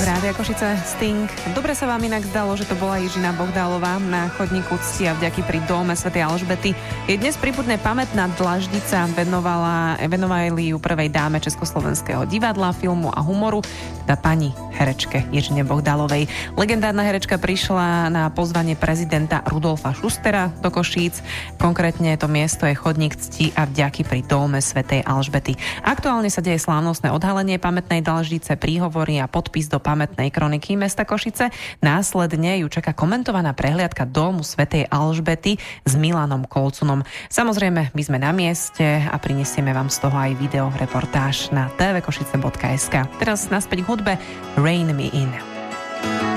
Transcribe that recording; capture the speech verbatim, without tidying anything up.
Rádia Košice, Sting. Dobre sa vám inak zdalo, že to bola Jiřina Bohdalová na chodníku cti a vďaky pri dome svätej Alžbety. Je dnes priputné pamätná dlaždica, venovala, venovali ju prvej dáme Československého divadla, filmu a humoru, teda pani herečke Jiřine Bohdalovej. Legendárna herečka prišla na pozvanie prezidenta Rudolfa Schustera do Košíc. Konkrétne to miesto je chodník cti a vďaky pri dome svätej Alžbety. Aktuálne sa deje slávnostné odhalenie pamätnej dlaždice, príhovory a podpis do pamätnej kroniky mesta Košice. Následne ju čaká komentovaná prehliadka domu svätej Alžbety s Milanom Kolcunom. Samozrejme, my sme na mieste a prinesieme vám z toho aj video reportáž na t v košice bodka es ká. Teraz naspäť k hudbe Rain Me In.